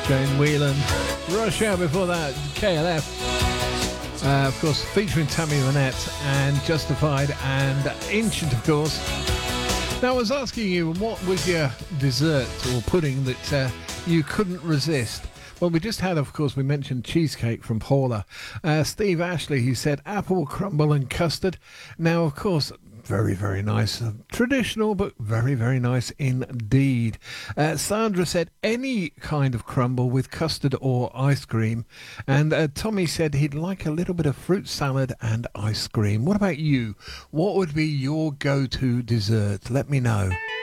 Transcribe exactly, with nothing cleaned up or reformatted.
Jane Whelan. Rush Hour before that, K L F. Uh, of course, featuring Tammy Wynette and Justified and Ancient, of course. Now, I was asking you, what was your dessert or pudding that uh, you couldn't resist? Well, we just had, of course, we mentioned cheesecake from Paula. Uh, Steve Ashley, he said apple crumble and custard. Now, of course, very, very nice. Uh, traditional, but very, very nice indeed. Uh, Sandra said any kind of crumble with custard or ice cream. And uh, Tommy said he'd like a little bit of fruit salad and ice cream. What about you? What would be your go-to dessert? Let me know.